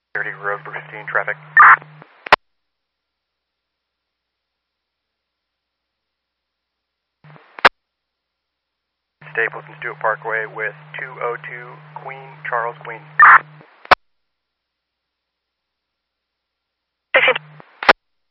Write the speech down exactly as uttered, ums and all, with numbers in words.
thirty Road fifteen traffic. Stapleton Stewart Parkway with two oh two Queen, Charles Queen.